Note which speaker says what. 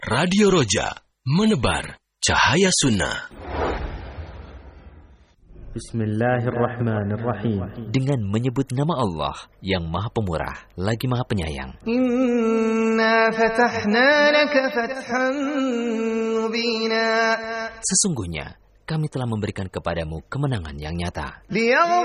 Speaker 1: Radio Roja, menebar cahaya sunnah.
Speaker 2: Bismillahirrahmanirrahim. Dengan menyebut nama Allah yang Maha Pemurah lagi Maha Penyayang.
Speaker 3: Inna fatahna laka fathan mubina.
Speaker 2: Sesungguhnya kami telah memberikan kepadamu kemenangan yang nyata.